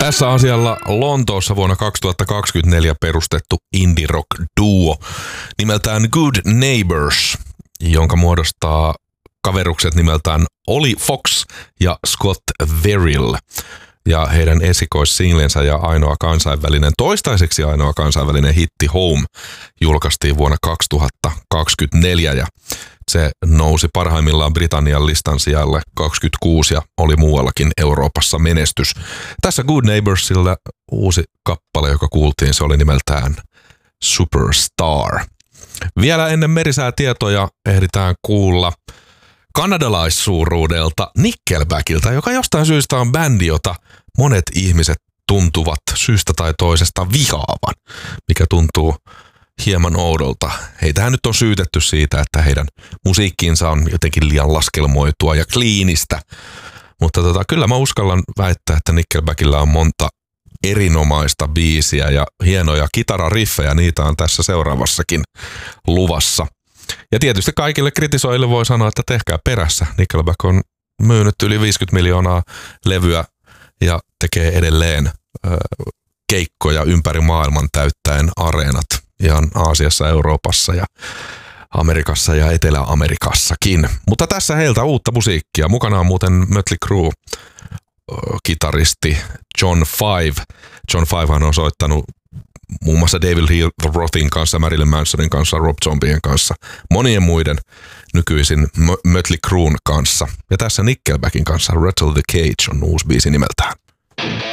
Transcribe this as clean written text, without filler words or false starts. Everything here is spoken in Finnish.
Tässä asialla Lontoossa vuonna 2024 perustettu indie rock duo nimeltään Good Neighbors, jonka muodostaa kaverukset nimeltään Oli Fox ja Scott Verill. Ja heidän esikoissinglensä ja toistaiseksi ainoa kansainvälinen hitti Home julkaistiin vuonna 2024 ja se nousi parhaimmillaan Britannian listan sijalle 26 ja oli muuallakin Euroopassa menestys. Tässä Good Neighborsilla uusi kappale, joka kuultiin, se oli nimeltään Superstar. Vielä ennen merisäätietoja ehditään kuulla kanadalaissuuruudelta Nickelbackilta, joka jostain syystä on bändi, jota monet ihmiset tuntuvat syystä tai toisesta vihaavan, mikä tuntuu hieman oudolta. Heitähän nyt on syytetty siitä, että heidän musiikkiinsa on jotenkin liian laskelmoitua ja kliinistä, mutta kyllä mä uskallan väittää, että Nickelbackilla on monta erinomaista biisiä ja hienoja kitarariffejä, niitä on tässä seuraavassakin luvassa. Ja tietysti kaikille kritisoille voi sanoa, että tehkää perässä. Nickelback on myynyt yli 50 miljoonaa levyä ja tekee edelleen keikkoja ympäri maailman täyttäen areenat ihan Aasiassa, Euroopassa ja Amerikassa ja Etelä-Amerikassakin. Mutta tässä heiltä uutta musiikkia. Mukana on muuten Mötley Crüe kitaristi John Five. John Fivehan on soittanut muun muassa David Lee Rothin kanssa, Marilyn Mansonin kanssa, Rob Zombien kanssa, monien muiden nykyisin Mötley Crüen kanssa. Ja tässä Nickelbackin kanssa Rattle the Cage on uusi biisi nimeltään.